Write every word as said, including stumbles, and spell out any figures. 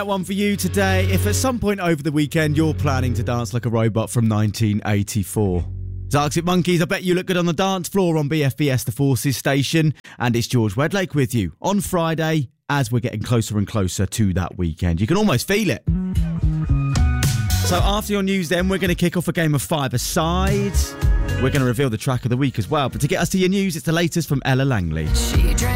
One for you today. If at some point over the weekend you're planning to dance like a robot from nineteen eighty-four. It's Arctic Monkeys. I bet you look good on the dance floor on B F B S, the Forces station. And it's George Wedlake with you on Friday as we're getting closer and closer to that weekend. You can almost feel it. So after your news then, we're going to kick off a game of five-a-side. We're going to reveal the track of the week as well. But to get us to your news, it's the latest from Ella Langley.